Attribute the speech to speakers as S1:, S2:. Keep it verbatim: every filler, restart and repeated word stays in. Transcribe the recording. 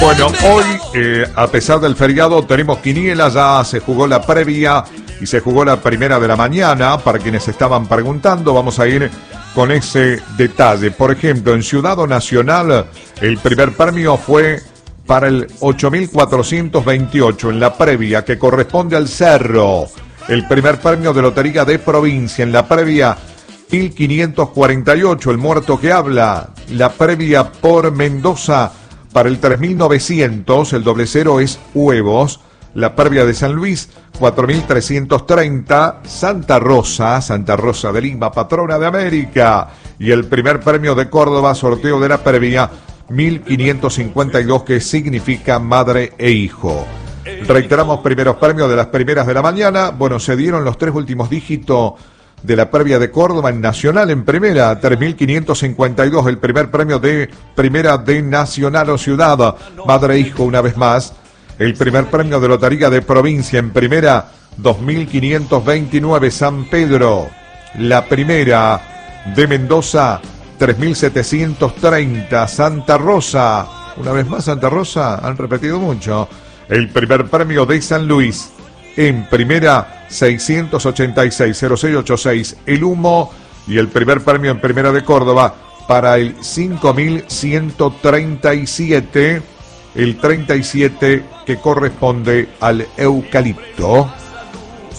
S1: Bueno, hoy, eh, a pesar del feriado, tenemos quiniela, ya se jugó la previa y se jugó la primera de la mañana. Para quienes estaban preguntando, vamos a ir con ese detalle. Por ejemplo, en Ciudad Nacional, el primer premio fue para el ocho mil cuatrocientos veintiocho en la previa, que corresponde al Cerro. El primer premio de Lotería de Provincia en la previa, mil quinientos cuarenta y ocho, el muerto que habla. La previa por Mendoza, para el tres mil novecientos, el doble cero es Huevos. La previa de San Luis, cuatro mil trescientos treinta, Santa Rosa, Santa Rosa de Lima, patrona de América. Y el primer premio de Córdoba, sorteo de la previa, mil quinientos cincuenta y dos, que significa madre e hijo. Reiteramos primeros premios de las primeras de la mañana. Bueno, se dieron los tres últimos dígitos de la previa de Córdoba en Nacional en primera, tres mil quinientos cincuenta y dos, el primer premio de primera de Nacional o Ciudad, madre e hijo una vez más. El primer premio de Lotería de Provincia en primera, dos mil quinientos veintinueve, San Pedro. La primera de Mendoza, tres mil setecientos treinta, Santa Rosa. Una vez más Santa Rosa, han repetido mucho. El primer premio de San Luis en primera, seiscientos ochenta y seis, cero seis ochenta y seis, El Humo. Y el primer premio en primera de Córdoba para el cinco mil ciento treinta y siete, el treinta y siete, que corresponde al eucalipto.